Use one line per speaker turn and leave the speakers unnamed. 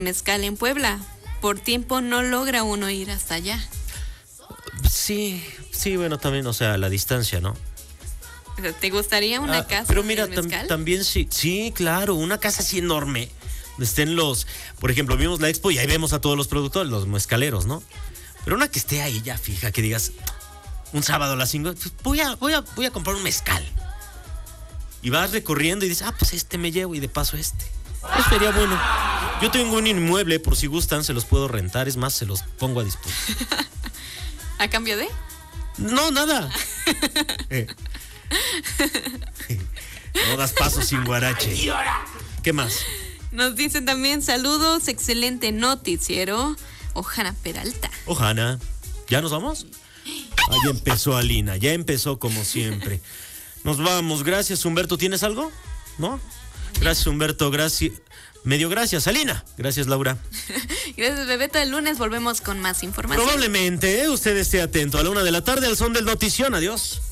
mezcal en Puebla. Por tiempo no logra uno ir hasta allá.
Sí, bueno, también, o sea, la distancia, ¿no?
O sea, ¿te gustaría una casa?
Pero mira,
de mezcal?
también sí, claro, una casa así enorme, donde estén por ejemplo, vimos la expo y ahí vemos a todos los productores, los mezcaleros, ¿no? Pero una que esté ahí ya fija, que digas, un sábado a las 5, pues voy a comprar un mezcal. Y vas recorriendo y dices, pues este me llevo y de paso este. Pues sería bueno. Yo tengo un inmueble, por si gustan, se los puedo rentar, es más, se los pongo a disposición.
¿A cambio de?
No, nada. No das paso sin guarache. ¿Qué más?
Nos dicen también, saludos, excelente noticiero. Ojana Peralta.
Ojana, ¿ya nos vamos? Ya empezó Alina, ya empezó como siempre. Nos vamos, gracias Humberto. ¿Tienes algo? ¿No? Gracias Humberto, gracias Alina. Gracias Laura.
Gracias Bebeto, el lunes volvemos con más información.
Probablemente, usted esté atento a la 1:00 p.m. al son del notición. Adiós.